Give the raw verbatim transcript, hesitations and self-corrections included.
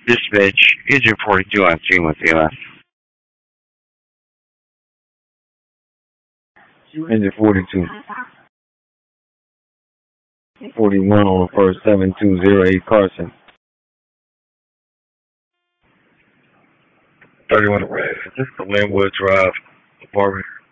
Dispatch, Agent forty-two on scene with E M S. Agent forty-two. forty-one on the first, seven two zero eight Carson. thirty-one Red. Is this the Linwood Drive apartment?